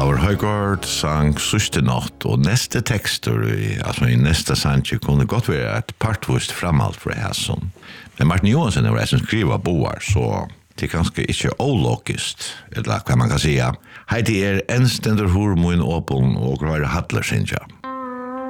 Olavur Højgaard sang Søste natt og neste tekster i neste sanje kunne godt være et partvist framhalt for hæsson. Men Martin Johansen er som skriver boar, så det er ganske ikke ologisk, eller hva man kan sige. Hei, det enstender hormoen åpen og grøyre hadler, synes jeg.